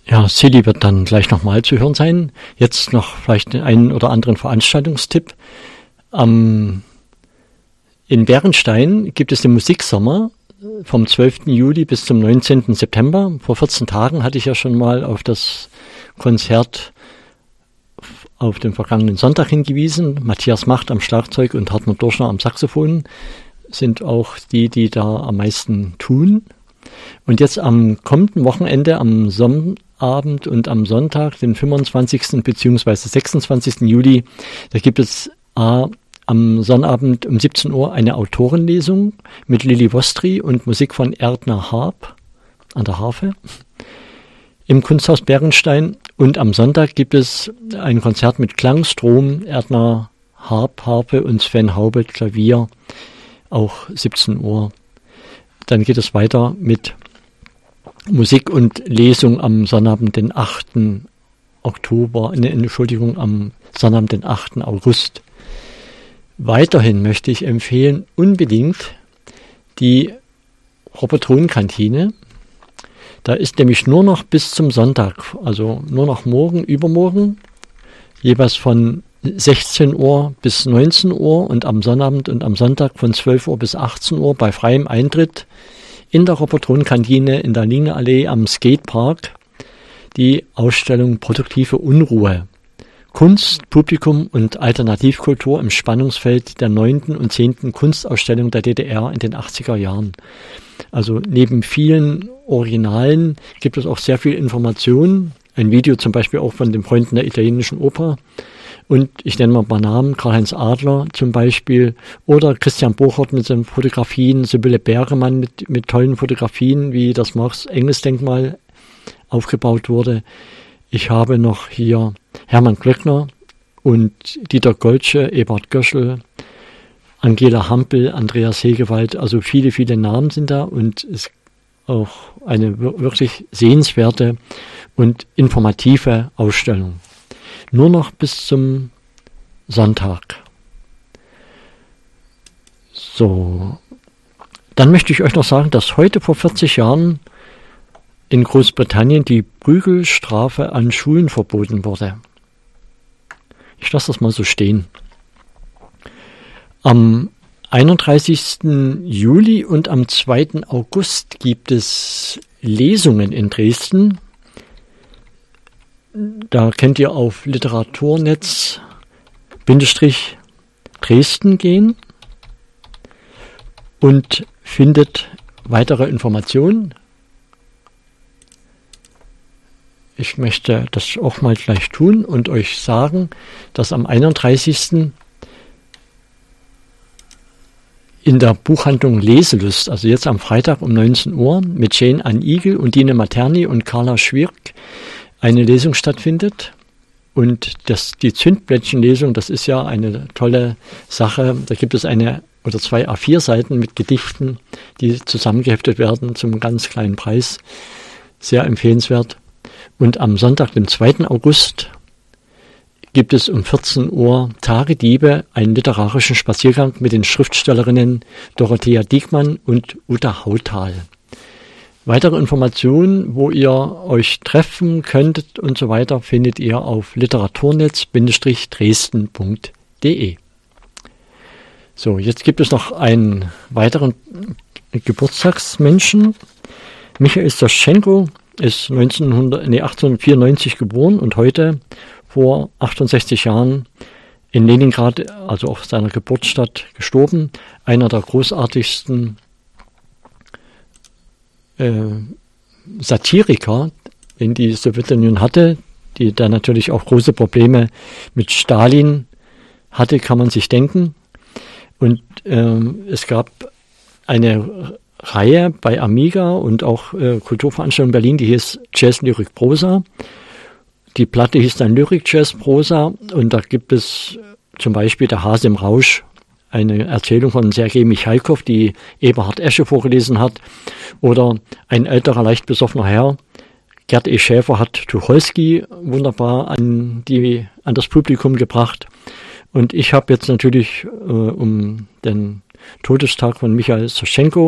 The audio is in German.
Ja, Silly wird dann gleich nochmal zu hören sein. Jetzt noch vielleicht den einen oder anderen Veranstaltungstipp. In Bärenstein gibt es den Musiksommer vom 12. Juli bis zum 19. September. Vor 14 Tagen hatte ich ja schon mal auf das Konzert auf den vergangenen Sonntag hingewiesen. Matthias Macht am Schlagzeug und Hartmut Dorschner am Saxophon sind auch die da am meisten tun. Und jetzt am kommenden Wochenende, am Sonnabend und am Sonntag, den 25. bzw. 26. Juli, da gibt es am Sonnabend um 17 Uhr eine Autorenlesung mit Lilly Vostri und Musik von Erdner Harp an der Harfe im Kunsthaus Bärenstein. Und am Sonntag gibt es ein Konzert mit Klangstrom, Erdner Harp, Harfe und Sven Haubelt Klavier, auch 17 Uhr. Dann geht es weiter mit Musik und Lesung am Sonnabend, den 8. Oktober, am Sonnabend, den 8. August. Weiterhin möchte ich empfehlen, unbedingt die Robert-Hohn-Kantine. Da ist nämlich nur noch bis zum Sonntag, also nur noch morgen, übermorgen, jeweils von 16 Uhr bis 19 Uhr und am Sonnabend und am Sonntag von 12 Uhr bis 18 Uhr bei freiem Eintritt in der Robert-Hohn-Kantine in der Linienallee am Skatepark die Ausstellung Produktive Unruhe. Kunst, Publikum und Alternativkultur im Spannungsfeld der 9. und 10. Kunstausstellung der DDR in den 80er Jahren. Also neben vielen Originalen gibt es auch sehr viel Information. Ein Video zum Beispiel auch von den Freunden der italienischen Oper. Und ich nenne mal ein paar Namen, Karl-Heinz Adler zum Beispiel oder Christian Bochert mit seinen Fotografien, Sibylle Bergemann mit tollen Fotografien, wie das Marx-Engels-Denkmal aufgebaut wurde. Ich habe noch hier Hermann Glöckner und Dieter Goltsche, Ebert Göschel, Angela Hampel, Andreas Hegewald, also viele, viele Namen sind da und es ist auch eine wirklich sehenswerte und informative Ausstellung. Nur noch bis zum Sonntag. So, dann möchte ich euch noch sagen, dass heute vor 40 Jahren in Großbritannien die Prügelstrafe an Schulen verboten wurde. Ich lasse das mal so stehen. Am 31. Juli und am 2. August gibt es Lesungen in Dresden. Da könnt ihr auf Literaturnetz-Dresden gehen und findet weitere Informationen. Ich möchte das auch mal gleich tun und euch sagen, dass am 31. in der Buchhandlung Leselust, also jetzt am Freitag um 19 Uhr, mit Jane Ann Igel und Dine Materni und Carla Schwirk eine Lesung stattfindet. Und die Zündblättchenlesung, das ist ja eine tolle Sache. Da gibt es eine oder zwei A4-Seiten mit Gedichten, die zusammengeheftet werden zum ganz kleinen Preis. Sehr empfehlenswert. Und am Sonntag, dem 2. August, gibt es um 14 Uhr Tagediebe, einen literarischen Spaziergang mit den Schriftstellerinnen Dorothea Diekmann und Uta Hautal. Weitere Informationen, wo ihr euch treffen könntet und so weiter, findet ihr auf literaturnetz-dresden.de. So, jetzt gibt es noch einen weiteren Geburtstagsmenschen. Michael Saschenko ist 1894 geboren und heute vor 68 Jahren in Leningrad, also auf seiner Geburtsstadt, gestorben. Einer der großartigsten Satiriker, den die Sowjetunion hatte, die da natürlich auch große Probleme mit Stalin hatte, kann man sich denken. Und es gab eine Reihe bei Amiga und auch Kulturveranstaltung Berlin, die hieß Jazz, Lyrik, Prosa. Die Platte hieß dann Lyrik, Jazz, Prosa und da gibt es zum Beispiel Der Hase im Rausch, eine Erzählung von Sergei Michalkow, die Eberhard Esche vorgelesen hat, oder ein älterer, leicht besoffener Herr, Gerd E. Schäfer, hat Tucholsky wunderbar an das Publikum gebracht. Und ich habe jetzt natürlich um den Todestag von Michael Saschenko